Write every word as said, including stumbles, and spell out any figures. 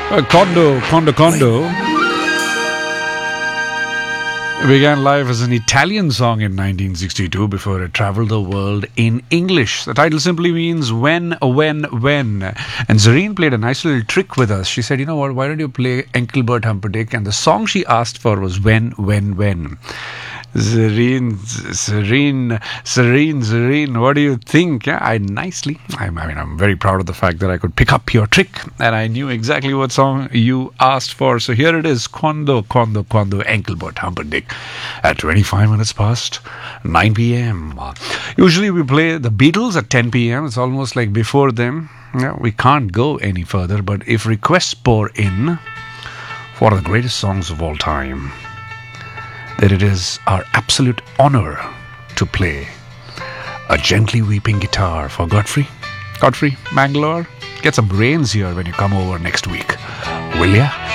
Uh, Condo, Condo, Condo began life as an Italian song in nineteen sixty-two before it traveled the world in English. The title simply means when, when, when. And Zareen played a nice little trick with us. She said, you know what, why don't you play Engelbert Humperdinck? And the song she asked for was When, When, When. Zareen, Zareen, Zareen, Zareen, what do you think? Yeah, I nicely, I mean, I'm very proud of the fact that I could pick up your trick and I knew exactly what song you asked for. So here it is, Quando, Quando, Quando, Engelbert Humperdinck at twenty-five minutes past nine p.m. Usually we play the Beatles at ten p.m. It's almost like before them. Yeah, we can't go any further, but if requests pour in for the greatest songs of all time, that it is our absolute honor to play a gently weeping guitar for Godfrey. Godfrey, Mangalore, get some brains here when you come over next week, will ya?